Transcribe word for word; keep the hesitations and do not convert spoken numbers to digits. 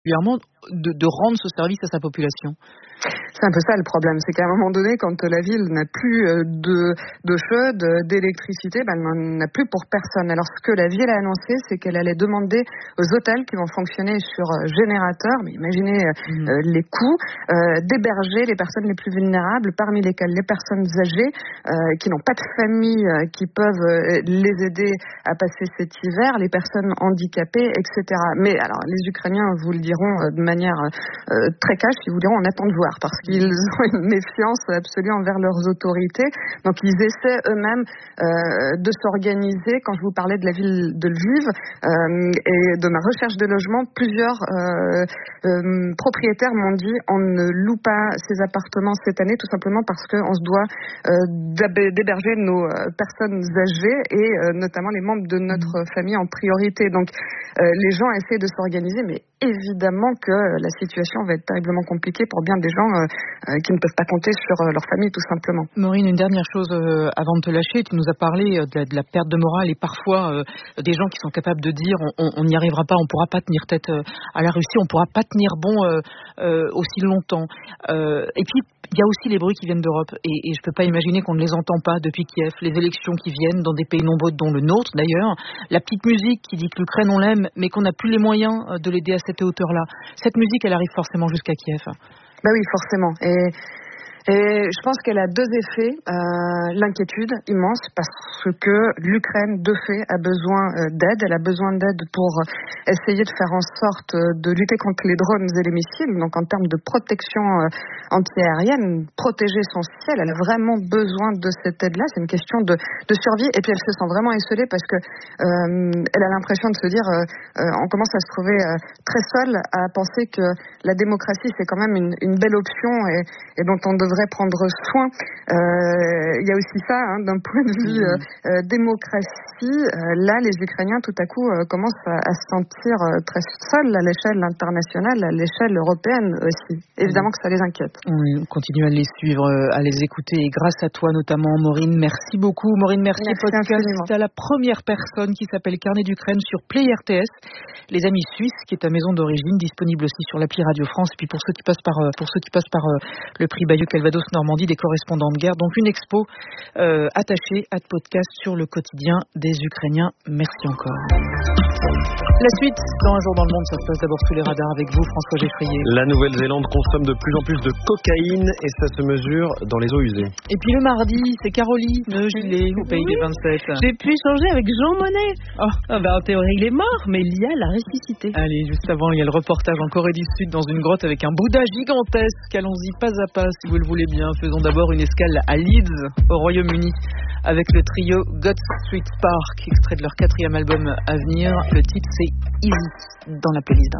de, de rendre ce service à sa population. C'est un peu ça le problème, c'est qu'à un moment donné, quand la ville n'a plus de, de feu, de, d'électricité, ben, elle n'en a plus pour personne. Alors ce que la ville a annoncé, c'est qu'elle allait demander aux hôtels qui vont fonctionner sur générateur, mais imaginez mmh. euh, les coûts, euh, d'héberger les personnes les plus vulnérables, parmi lesquelles les personnes âgées, euh, qui n'ont pas de famille, euh, qui peuvent euh, les aider à passer cet hiver, les personnes handicapées, et cetera. Mais alors les Ukrainiens vous le diront euh, de manière euh, très cash, ils vous diront on attend de voir, parce qu'ils ont une méfiance absolue envers leurs autorités. Donc ils essaient eux-mêmes euh, de s'organiser. Quand je vous parlais de la ville de Lviv euh, et de ma recherche de logement, plusieurs euh, euh, propriétaires m'ont dit on ne loue pas ces appartements cette année, tout simplement parce qu'on se doit euh, d'héberger nos personnes âgées et euh, notamment les membres de notre mmh. famille en priorité. Donc euh, les gens essaient de s'organiser, mais évidemment que la situation va être terriblement compliquée pour bien des gens euh, euh, qui ne peuvent pas compter sur euh, leur famille, tout simplement. Maureen, une dernière chose euh, avant de te lâcher. Tu nous as parlé euh, de, la, de la perte de morale et parfois euh, des gens qui sont capables de dire on n'y arrivera pas, on ne pourra pas tenir tête euh, à la Russie, on ne pourra pas tenir bon euh, euh, aussi longtemps. Euh, et puis, il y a aussi les bruits qui viennent d'Europe et, et je ne peux pas imaginer qu'on ne les entend pas depuis Kiev. Les élections qui viennent dans des pays nombreux, dont le nôtre d'ailleurs. La petite musique qui dit que l'Ukraine on l'aime, mais qu'on n'a plus les moyens de l'aider à cette hauteur-là. Cette musique, elle arrive forcément jusqu'à Kiev. Bah oui, forcément. Et... Et je pense qu'elle a deux effets. Euh, l'inquiétude immense parce que l'Ukraine, de fait, a besoin d'aide. Elle a besoin d'aide pour essayer de faire en sorte de lutter contre les drones et les missiles. Donc en termes de protection antiaérienne, protéger son ciel, elle a vraiment besoin de cette aide-là. C'est une question de, de survie. Et puis elle se sent vraiment esselée parce que euh, elle a l'impression de se dire euh, euh, on commence à se trouver euh, très seule à penser que la démocratie, c'est quand même une, une belle option et, et dont on devrait devrait prendre soin. Il euh, y a aussi ça, hein, d'un point de vue euh, euh, démocratie. Euh, là, les Ukrainiens, tout à coup, euh, commencent à, à se sentir euh, très seuls à l'échelle internationale, à l'échelle européenne aussi. Évidemment que ça les inquiète. Oui, on continue à les suivre, à les écouter, et grâce à toi notamment, Maureen. Merci beaucoup. Maureen Mercier, Merci podcast infiniment. à la première personne qui s'appelle Carnet d'Ukraine sur Play R T S. Les Amis Suisses, qui est ta maison d'origine, disponible aussi sur l'appli Radio France. Et puis pour ceux qui passent par, pour ceux qui passent par euh, le prix Bayeux Calvados Normandie, des correspondants de guerre. Donc une expo euh, attachée à podcast sur le quotidien des Ukrainiens. Merci encore. La suite, dans Un jour dans le monde, ça se passe d'abord sous les radars avec vous, François Geffrier. La Nouvelle-Zélande consomme de plus en plus de cocaïne et ça se mesure dans les eaux usées. Et puis le mardi, c'est Caroline Gilet au pays oui. des vingt-sept. J'ai pu échanger avec Jean Monnet. Oh. Ah bah, en théorie, il est mort, mais Lia l'a ressuscité. Allez, juste avant, il y a le reportage en Corée du Sud dans une grotte avec un Bouddha gigantesque. Allons-y pas à pas si vous le voulez bien. Faisons d'abord une escale à Leeds, au Royaume-Uni, avec le trio God Street Park, extrait de leur quatrième album à venir. Le titre c'est Easy dans la playlist.